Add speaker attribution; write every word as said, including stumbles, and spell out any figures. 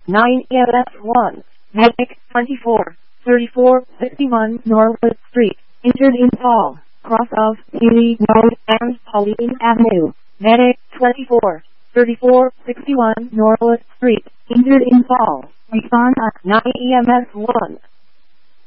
Speaker 1: nine E M S one, Medic twenty-four, thirty-four sixty-one Norwood Street, injured in fall, cross of Healy Road and Pauline Avenue. Medic twenty-four, thirty-four sixty-one Norwood Street, injured in fall. Respond at nine E M S one.